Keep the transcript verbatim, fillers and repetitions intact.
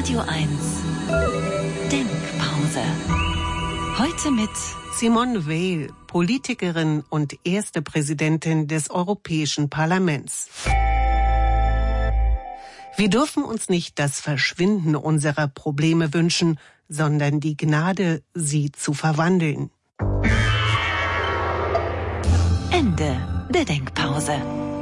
Radio eins Denkpause. Heute mit Simone Veil, Politikerin und erste Präsidentin des Europäischen Parlaments. Wir dürfen uns nicht das Verschwinden unserer Probleme wünschen, sondern die Gnade, sie zu verwandeln. Ende der Denkpause.